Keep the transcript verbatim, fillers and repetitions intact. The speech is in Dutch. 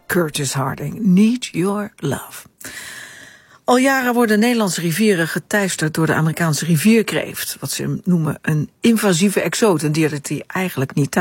Curtis Harding, Need Your Love. Al jaren worden Nederlandse rivieren geteisterd door de Amerikaanse rivierkreeft. Wat ze noemen een invasieve exoot, een dier dat die eigenlijk niet